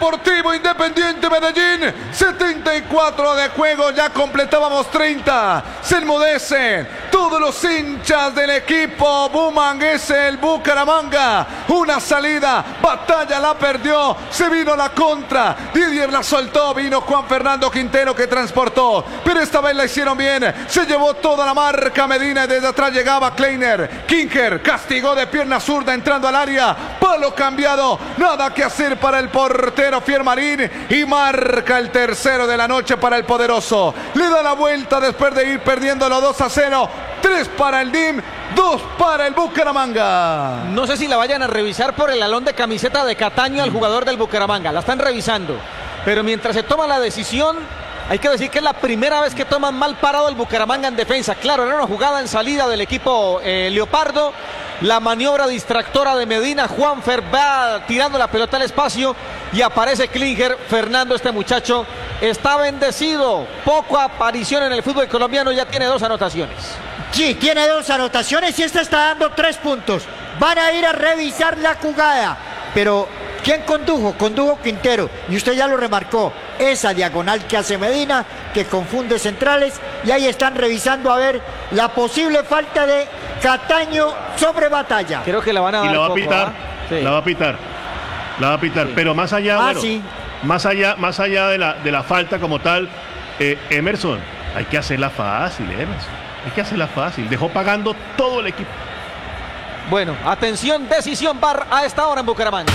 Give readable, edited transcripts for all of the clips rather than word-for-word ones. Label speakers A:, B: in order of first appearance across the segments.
A: Deportivo Independiente Medellín. 74 de juego, ya completábamos 30. Se enmudecen todos los hinchas del equipo Bumang, es el Bucaramanga. Una salida, Batalla la perdió, se vino la contra, Didier la soltó, vino Juan Fernando Quintero que transportó, pero esta vez la hicieron bien, se llevó toda la marca Medina y desde atrás llegaba Kleiner. Kinker castigó de pierna zurda entrando al área, palo cambiado, nada que hacer para el portero Fiermarín y marca el tercero de la noche para el poderoso. Le da la vuelta después de ir perdiéndolo 2-0, 3 para el DIM, 2 para el Bucaramanga.
B: No sé si la vayan a revisar por el alón de camiseta de Cataño al jugador del Bucaramanga, la están revisando, pero mientras se toma la decisión, hay que decir que es la primera vez que toman mal parado el Bucaramanga en defensa. Claro, era una jugada en salida del equipo Leopardo. La maniobra distractora de Medina. Juanfer va tirando la pelota al espacio y aparece Klinger. Fernando, este muchacho está bendecido. Poca aparición en el fútbol colombiano, ya tiene 2 anotaciones.
C: Sí, tiene 2 anotaciones y esta está dando 3 puntos. Van a ir a revisar la jugada. Pero ¿quién condujo? Condujo Quintero. Y usted ya lo remarcó. Esa diagonal que hace Medina, que confunde centrales. Y ahí están revisando a ver la posible falta de Cataño sobre Batalla.
B: Creo que la van a dar.
D: Y la va a pitar.
B: Sí.
D: La va a pitar. La va a pitar. Sí. Pero más allá, bueno,
C: sí.
D: más allá de la falta como tal, Emerson, hay que hacerla fácil, Emerson. Hay que hacerla fácil. Dejó pagando todo el equipo.
B: Bueno, atención, decisión VAR a esta hora en Bucaramanga.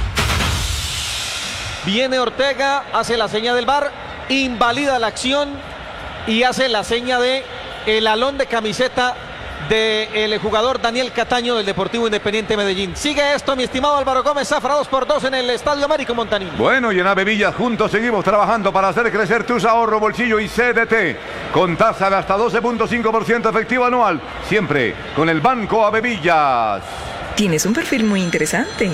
B: Viene Ortega, hace la seña del VAR, invalida la acción y hace la seña de el alón de camiseta del jugador Daniel Cataño del Deportivo Independiente Medellín. Sigue esto, mi estimado Álvaro Gómez, Zafra 2x2 en el Estadio Américo Montañín.
A: Bueno, y en Avevillas juntos seguimos trabajando para hacer crecer tus ahorros, bolsillo y CDT. Con tasa de hasta 12.5% efectivo anual. Siempre con el Banco Avevillas.
E: Tienes un perfil muy interesante.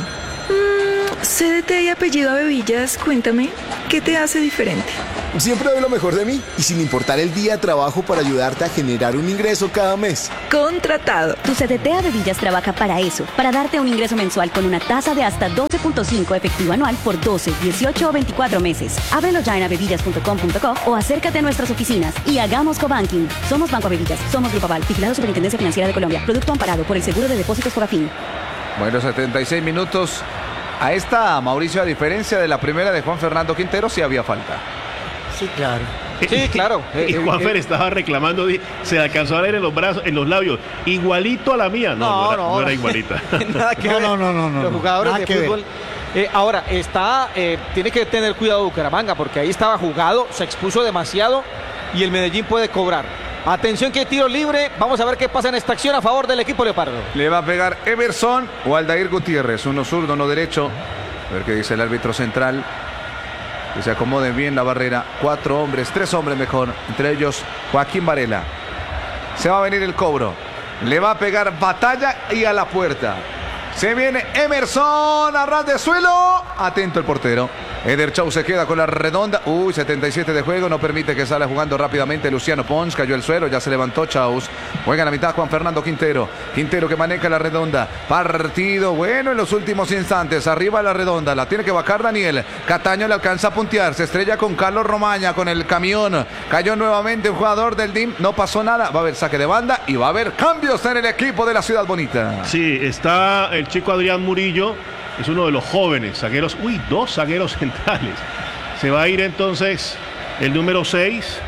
E: CDT y apellido Avevillas, cuéntame, ¿qué te hace diferente?
F: Siempre doy lo mejor de mí y sin importar el día trabajo para ayudarte a generar un ingreso cada mes.
E: Contratado.
G: Tu CDT Avevillas trabaja para eso, para darte un ingreso mensual con una tasa de hasta 12.5 efectivo anual por 12, 18 o 24 meses. Ábrelo ya en avevillas.com.co o acércate a nuestras oficinas y hagamos cobanking. Somos Banco Avevillas, somos Grupo Aval, vigilado Superintendencia Financiera de Colombia, producto amparado por el Seguro de Depósitos Fogafín.
A: Bueno, 76 minutos. A esta, Mauricio, a diferencia de la primera de Juan Fernando Quintero, sí había falta.
C: Sí, claro.
B: Sí, claro.
D: Y Juanfer estaba reclamando, se alcanzó a leer en los brazos, en los labios, igualito a la mía. No era igualita.
B: Nada que ver.
C: No.
B: Los jugadores
C: nada
B: de fútbol. Ahora, tiene que tener cuidado Bucaramanga, porque ahí estaba jugado, se expuso demasiado y el Medellín puede cobrar. Atención que hay tiro libre, vamos a ver qué pasa en esta acción a favor del equipo Leopardo.
A: Le va a pegar Emerson o Aldair Gutiérrez, uno zurdo, uno derecho. A ver qué dice el árbitro central. Que se acomoden bien la barrera. 4 hombres, 3 hombres mejor. Entre ellos Joaquín Varela. Se va a venir el cobro. Le va a pegar Batalla y a la puerta. Se viene Emerson a ras de suelo. Atento el portero. Eder Chau se queda con la redonda. 77 de juego. No permite que salga jugando rápidamente Luciano Pons. Cayó el suelo. Ya se levantó Chaus. Juega a la mitad Juan Fernando Quintero. Quintero que maneja la redonda. Partido bueno en los últimos instantes. Arriba la redonda. La tiene que bajar Daniel. Cataño le alcanza a puntear. Se estrella con Carlos Romaña con el camión. Cayó nuevamente un jugador del DIM. No pasó nada. Va a haber saque de banda y va a haber cambios en el equipo de la Ciudad Bonita.
D: Sí, está el chico Adrián Murillo. Es uno de los jóvenes zagueros. 2 zagueros centrales. Se va a ir entonces el número 6.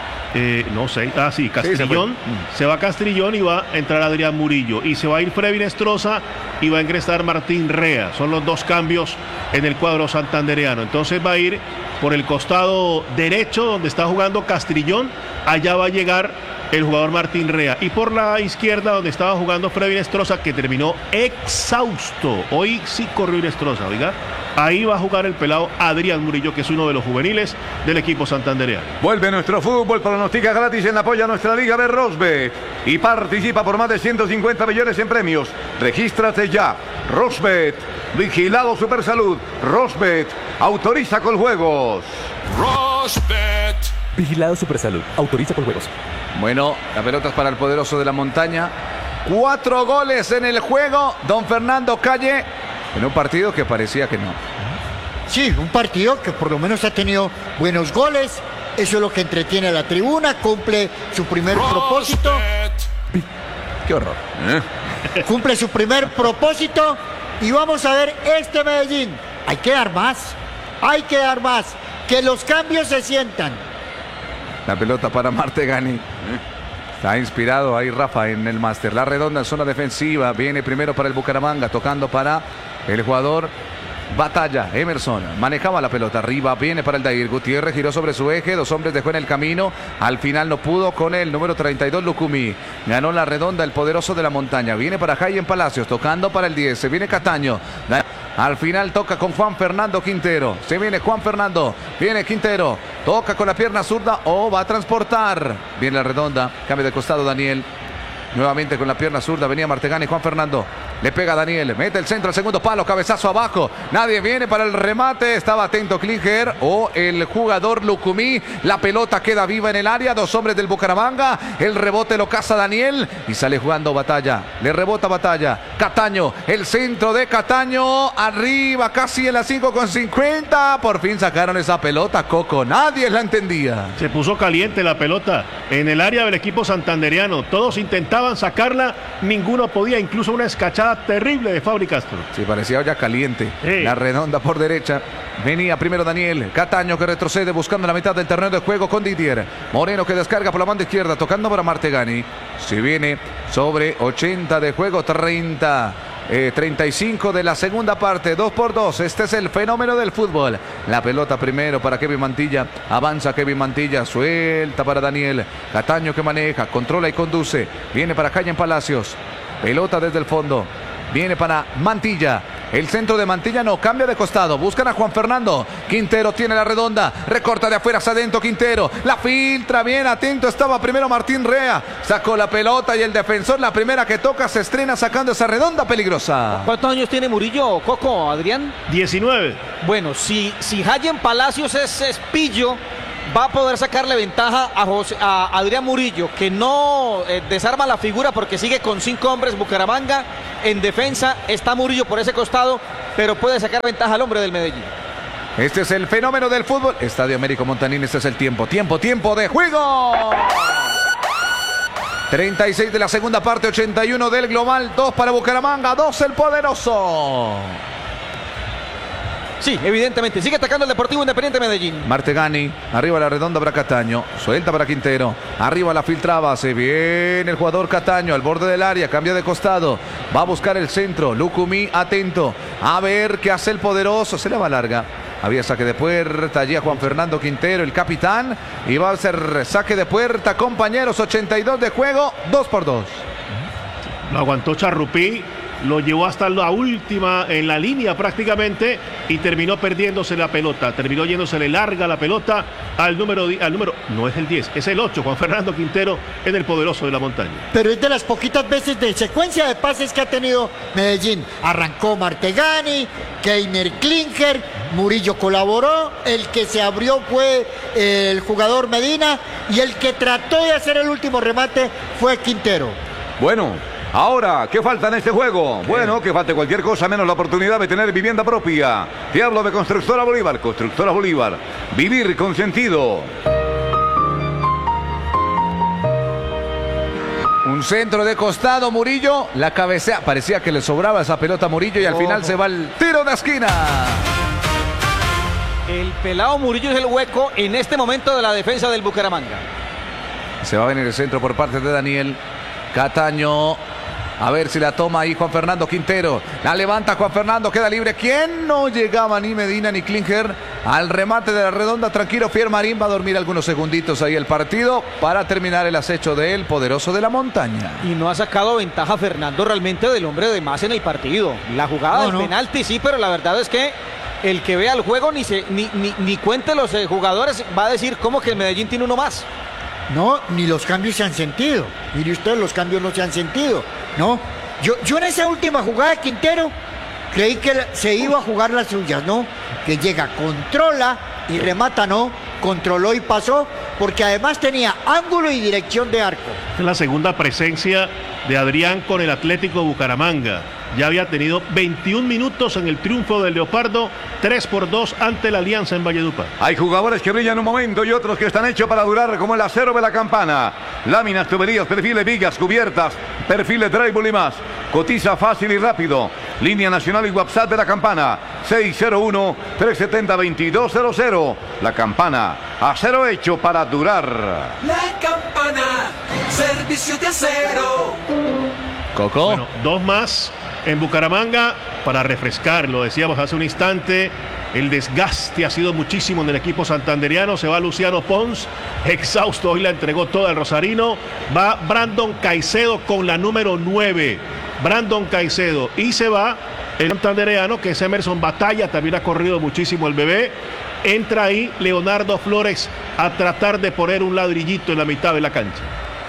D: Castrillón. Se va Castrillón y va a entrar Adrián Murillo. Y se va a ir Frevin Estroza y va a ingresar Martín Rea. Son los 2 cambios en el cuadro santandereano. Entonces va a ir por el costado derecho donde está jugando Castrillón. Allá va a llegar el jugador Martín Rea. Y por la izquierda donde estaba jugando Frevin Estroza, que terminó exhausto. Hoy sí corrió Estroza, oiga. Ahí va a jugar el pelado Adrián Murillo, que es uno de los juveniles del equipo santandereano.
A: Vuelve nuestro fútbol, pronostica gratis en apoyo a nuestra liga de Rosbet y participa por más de 150 millones en premios. Regístrate ya. Rosbet, vigilado Supersalud. Rosbet, autoriza con juegos.
H: Rosbet,
I: vigilado Supersalud, autoriza con juegos.
A: Bueno, la pelota es para el poderoso de la montaña. 4 goles en el juego. Don Fernando Calle. En un partido que parecía que no.
C: Sí, un partido que por lo menos ha tenido buenos goles. Eso es lo que entretiene a la tribuna. Cumple su primer propósito.
A: Qué horror.
C: Cumple su primer propósito. Y vamos a ver este Medellín. Hay que dar más. Hay que dar más. Que los cambios se sientan.
A: La pelota para Martegani. Está inspirado ahí Rafa en el máster. La redonda en zona defensiva. Viene primero para el Bucaramanga. Tocando para el jugador Batalla. Emerson manejaba la pelota arriba. Viene para el Dair. Gutiérrez giró sobre su eje. Dos hombres dejó en el camino. Al final no pudo con el número 32 Lucumí. Ganó la redonda el poderoso de la montaña. Viene para Jaime Palacios. Tocando para el 10. Se viene Cataño. Al final toca con Juan Fernando Quintero. Se viene Juan Fernando. Viene Quintero. Toca con la pierna zurda o va a transportar. Viene la redonda. Cambio de costado Daniel. Nuevamente con la pierna zurda venía Martegani. Juan Fernando le pega a Daniel, mete el centro al segundo palo, cabezazo abajo, nadie viene para el remate, estaba atento Klinger o el jugador Lucumí, la pelota queda viva en el área, dos hombres del Bucaramanga, el rebote lo caza Daniel y sale jugando Batalla, le rebota Batalla, Cataño, el centro de Cataño, arriba casi en la 5:50, por fin sacaron esa pelota, Coco, nadie la entendía.
D: Se puso caliente la pelota en el área del equipo santandereano, todos intentaban sacarla, ninguno podía, incluso una escachada terrible de Fabri Castro.
A: Sí, parecía ya caliente.
D: Sí.
A: La redonda por derecha. Venía primero Daniel. Cataño que retrocede buscando la mitad del terreno de juego con Didier. Moreno que descarga por la banda izquierda tocando para Martegani. Se viene sobre 80 de juego, 35 de la segunda parte, 2-2. Este es el fenómeno del fútbol. La pelota primero para Kevin Mantilla. Avanza Kevin Mantilla, suelta para Daniel. Cataño que maneja, controla y conduce. Viene para Jaime Palacios. Pelota desde el fondo. Viene para Mantilla. El centro de Mantilla no, cambia de costado. Buscan a Juan Fernando. Quintero tiene la redonda. Recorta de afuera hacia adentro Quintero. La filtra bien, atento. Estaba primero Martín Rea. Sacó la pelota y el defensor, la primera que toca, se estrena sacando esa redonda peligrosa.
B: ¿Cuántos años tiene Murillo, Coco, Adrián?
D: 19.
B: Bueno, si Jaime Palacios es espillo, va a poder sacarle ventaja a Adrián Murillo, que no desarma la figura porque sigue con 5 hombres Bucaramanga. En defensa está Murillo por ese costado, pero puede sacar ventaja al hombre del Medellín.
A: Este es el fenómeno del fútbol. Estadio Américo Montanín, este es el tiempo de juego. 36 de la segunda parte, 81 del global, 2 para Bucaramanga, 2 el poderoso.
B: Sí, evidentemente. Sigue atacando el Deportivo Independiente Medellín.
A: Martegani, arriba la redonda para Cataño. Suelta para Quintero. Arriba la filtraba. Se viene el jugador Cataño al borde del área. Cambia de costado. Va a buscar el centro. Lucumí atento. A ver qué hace el poderoso. Se le va larga. Había saque de puerta. Allí a Juan Fernando Quintero, el capitán. Y va a ser saque de puerta, compañeros. 82 de juego. 2-2.
D: Lo aguantó Charrupí. Lo llevó hasta la última en la línea prácticamente y terminó perdiéndose la pelota. Terminó yéndosele larga la pelota al número, no es el 10, es el 8, Juan Fernando Quintero en el poderoso de la montaña.
C: Pero es de las poquitas veces de secuencia de pases que ha tenido Medellín. Arrancó Martegani, Keiner Klinger, Murillo colaboró, el que se abrió fue el jugador Medina y el que trató de hacer el último remate fue Quintero.
J: Bueno. Ahora, ¿qué falta en este juego? Bueno, que falte cualquier cosa menos la oportunidad de tener vivienda propia. Te hablo de Constructora Bolívar. Constructora Bolívar. Vivir con sentido.
A: Un centro de costado, Murillo. La cabecea. Parecía que le sobraba esa pelota a Murillo y al final se va el tiro de esquina.
B: El pelado Murillo es el hueco en este momento de la defensa del Bucaramanga.
A: Se va a venir el centro por parte de Daniel. Cataño. A ver si la toma ahí Juan Fernando Quintero. La levanta Juan Fernando, queda libre. ¿Quién? No llegaba ni Medina ni Klinger al remate de la redonda. Tranquilo, Fiermarín va a dormir algunos segunditos ahí el partido para terminar el acecho del poderoso de la montaña.
B: Y no ha sacado ventaja Fernando realmente del hombre de más en el partido. La jugada del penalti sí, pero la verdad es que el que vea el juego ni cuente los jugadores va a decir cómo que el Medellín tiene uno más.
C: No, ni los cambios se han sentido. Mire usted, los cambios no se han sentido. No, yo en esa última jugada de Quintero creí que se iba a jugar las suyas, ¿no? Que llega, controla y remata, ¿no? Controló y pasó, porque además tenía ángulo y dirección de arco.
D: Es la segunda presencia de Adrián con el Atlético Bucaramanga. Ya había tenido 21 minutos en el triunfo del Leopardo, 3-2 ante la Alianza en Valledupar.
J: Hay jugadores que brillan un momento y otros que están hechos para durar, como el acero de la Campana. Láminas, tuberías, perfiles, vigas, cubiertas, perfiles, drywall y más. Cotiza fácil y rápido. Línea nacional y WhatsApp de la Campana, 601-370-2200. La Campana, acero hecho para durar.
H: La Campana, servicio de acero.
A: Coco.
D: Bueno, 2 más en Bucaramanga para refrescar, lo decíamos hace un instante. El desgaste ha sido muchísimo en el equipo santandereano. Se va Luciano Pons, exhausto, hoy la entregó toda el rosarino. Va Brandon Caicedo con la número 9. Brandon Caicedo. Y se va el santandereano, que es Emerson Batalla, también ha corrido muchísimo el bebé. Entra ahí Leonardo Flores a tratar de poner un ladrillito en la mitad de la cancha.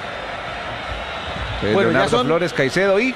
B: Bueno,
A: Leonardo Flores, Caicedo y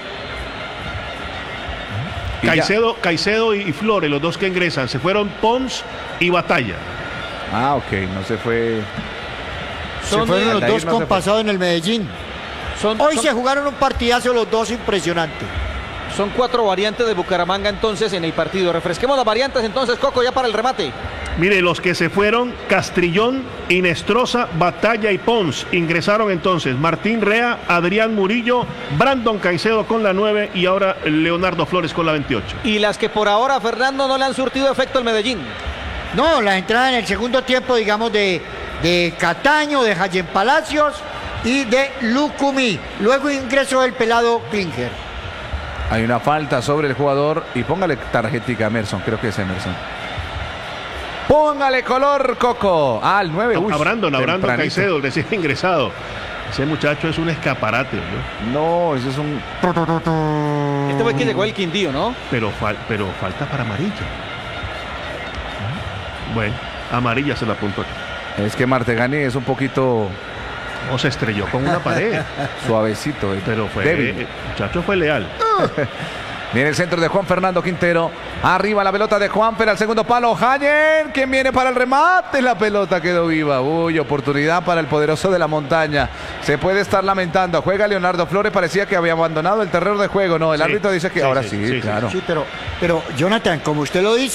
D: Caicedo y Flores, los dos que ingresan. Se fueron Pons y Batalla.
A: Ah, ok, no se fue.
C: Se fueron los
A: Aldair
C: dos
A: no se
C: compasados en el Medellín. Hoy se jugaron un partidazo los dos impresionante.
B: Son 4 variantes de Bucaramanga entonces en el partido. Refresquemos las variantes entonces, Coco, ya para el remate.
D: Mire, los que se fueron: Castrillón, Inestrosa, Batalla y Pons. Ingresaron entonces Martín Rea, Adrián Murillo, Brandon Caicedo con la 9 y ahora Leonardo Flores con la 28.
B: Y las que por ahora, Fernando, no le han surtido efecto al Medellín.
C: No, la entrada en el segundo tiempo, digamos, de Cataño, de Jayen Palacios y de Lucumí. Luego ingresó el pelado Klinger.
A: Hay una falta sobre el jugador y póngale tarjetica a Emerson, creo que es Emerson. Póngale color, Coco. Ah, el 9.
D: A Brandon Caicedo, el recién ingresado. Ese muchacho es un escaparate, ¿no?
A: No, eso es un...
B: Este fue el que llegó el Quindío, ¿no?
D: Pero falta para amarilla. Bueno, amarilla se la apuntó aquí.
A: Es que Martegani es un poquito...
D: O se estrelló con una pared.
A: Suavecito.
D: Pero fue...
A: débil.
D: El muchacho fue leal.
A: Viene el centro de Juan Fernando Quintero. Arriba la pelota de Juanfer al segundo palo. Jayen, quien viene para el remate. La pelota quedó viva. Uy, oportunidad para el poderoso de la montaña. Se puede estar lamentando. Juega Leonardo Flores. Parecía que había abandonado el terreno de juego. No, el árbitro dice que ahora sí, claro.
C: Sí, pero Jonathan, como usted lo dice.